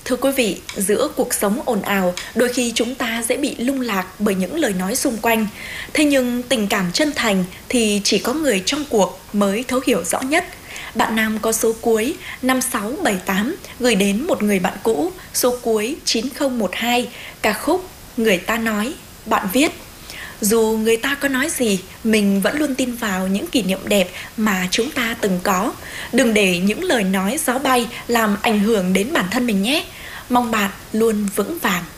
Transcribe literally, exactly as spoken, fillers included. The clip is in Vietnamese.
Thưa quý vị, giữa cuộc sống ồn ào, đôi khi chúng ta dễ bị lung lạc bởi những lời nói xung quanh. Thế nhưng tình cảm chân thành thì chỉ có người trong cuộc mới thấu hiểu rõ nhất. Bạn nam có số cuối năm sáu bảy tám gửi đến một người bạn cũ, số cuối chín không một hai, ca khúc Người ta nói, bạn viết: dù người ta có nói gì, mình vẫn luôn tin vào những kỷ niệm đẹp mà chúng ta từng có. Đừng để những lời nói gió bay làm ảnh hưởng đến bản thân mình nhé. Mong bạn luôn vững vàng.